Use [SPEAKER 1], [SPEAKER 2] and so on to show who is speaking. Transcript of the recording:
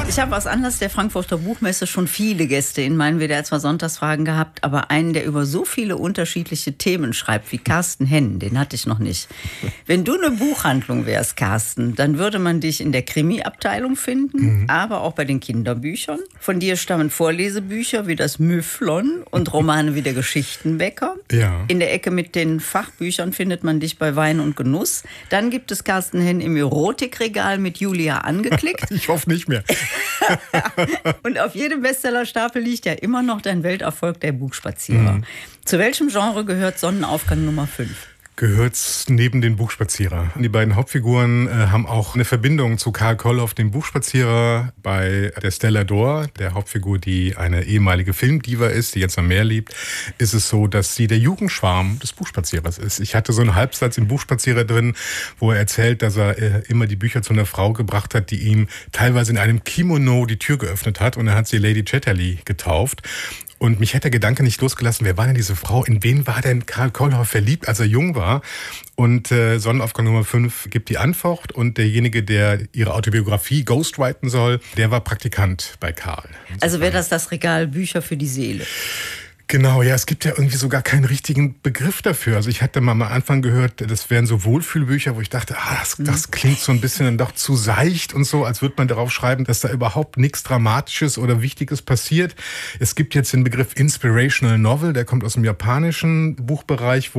[SPEAKER 1] Ich habe aus Anlass der Frankfurter Buchmesse schon viele Gäste in meinen WDR 2 Sonntagsfragen gehabt, aber einen, der über so viele unterschiedliche Themen schreibt, wie Carsten Henn, den hatte ich noch nicht. Wenn du eine Buchhandlung wärst, Carsten, dann würde man dich in der Krimi-Abteilung finden, aber auch bei den Kinderbüchern. Von dir stammen Vorlesebücher wie das Müfflon und Romane wie der Geschichtenbäcker.
[SPEAKER 2] Ja.
[SPEAKER 1] In der Ecke mit den Fachbüchern findet man dich bei Wein und Genuss. Dann gibt es Carsten Henn im Erotikregal mit Julia angeklickt.
[SPEAKER 2] Ich hoffe nicht mehr.
[SPEAKER 1] Und auf jedem Bestsellerstapel liegt ja immer noch dein Welterfolg, der Buchspazierer. Zu welchem Genre gehört Sonnenaufgang Nummer 5?
[SPEAKER 2] Gehört's neben den Buchspazierer. Die beiden Hauptfiguren haben auch eine Verbindung zu Karl Koloff, dem Buchspazierer. Bei der Stella D'Or, der Hauptfigur, die eine ehemalige Filmdiva ist, die jetzt am Meer lebt, ist es so, dass sie der Jugendschwarm des Buchspazierers ist. Ich hatte so einen Halbsatz im Buchspazierer drin, wo er erzählt, dass er immer die Bücher zu einer Frau gebracht hat, die ihm teilweise in einem Kimono die Tür geöffnet hat, und er hat sie Lady Chatterley getauft. Und mich hat der Gedanke nicht losgelassen, wer war denn diese Frau? In wen war denn Karl Koloff verliebt, als er jung war? Und Sonnenaufgang Nummer 5 gibt die Antwort. Und derjenige, der ihre Autobiografie ghostwriten soll, der war Praktikant bei Karl.
[SPEAKER 1] Also wäre das Regal Bücher für die Seele?
[SPEAKER 2] Genau, ja, es gibt ja irgendwie sogar keinen richtigen Begriff dafür. Also ich hatte mal am Anfang gehört, das wären so Wohlfühlbücher, wo ich dachte, das klingt so ein bisschen dann doch zu seicht und so, als würde man darauf schreiben, dass da überhaupt nichts Dramatisches oder Wichtiges passiert. Es gibt jetzt den Begriff Inspirational Novel, der kommt aus dem japanischen Buchbereich,